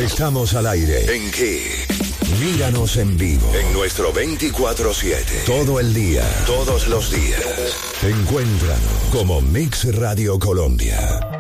Estamos al aire. ¿En qué? Míranos en vivo. En nuestro 24/7. Todo el día. Todos los días. Encuéntranos como Mix Radio Colombia.